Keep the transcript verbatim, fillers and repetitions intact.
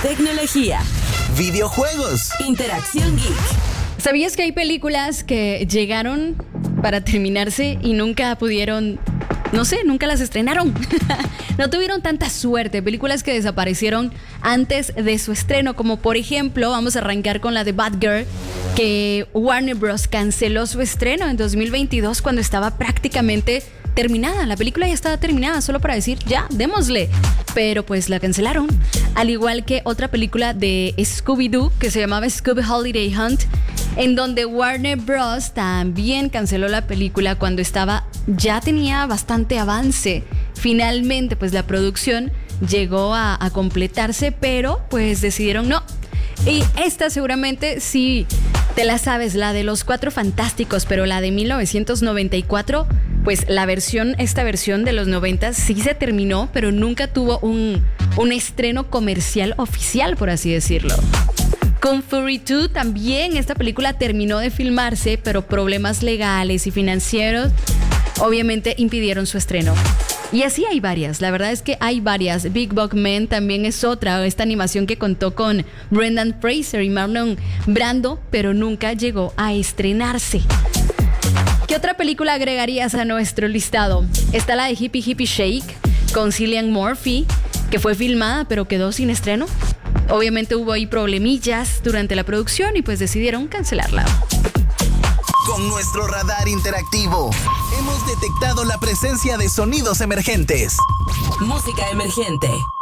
Tecnología, videojuegos, interacción geek. ¿Sabías que hay películas que llegaron para terminarse y nunca pudieron, no sé, nunca las estrenaron? No tuvieron tanta suerte. Películas que desaparecieron antes de su estreno, como por ejemplo, vamos a arrancar con la de Batgirl, que Warner Bros. Canceló su estreno en dos mil veintidós cuando estaba prácticamente terminada. La película ya estaba terminada, solo para decir, ya, démosle. Pero pues la cancelaron. Al igual que otra película de Scooby-Doo que se llamaba Scooby Holiday Hunt, en donde Warner Bros. También canceló la película cuando estaba, ya tenía bastante avance. Finalmente, pues la producción llegó a, a completarse, pero pues decidieron no. Y esta seguramente sí te la sabes, la de los Cuatro Fantásticos, pero la de mil novecientos noventa y cuatro, pues la versión, esta versión de los noventa sí se terminó, pero nunca tuvo un, un estreno comercial oficial, por así decirlo. Kung Fury dos también, esta película terminó de filmarse, pero problemas legales y financieros obviamente impidieron su estreno. Y así hay varias, la verdad es que hay varias. Big Buck Man también es otra, esta animación que contó con Brendan Fraser y Marlon Brando, pero nunca llegó a estrenarse. ¿Qué otra película agregarías a nuestro listado? Está la de Hippie Hippie Shake con Cillian Murphy, que fue filmada pero quedó sin estreno. Obviamente hubo ahí problemillas durante la producción y pues decidieron cancelarla. Con nuestro radar interactivo hemos detectado la presencia de sonidos emergentes. Música emergente.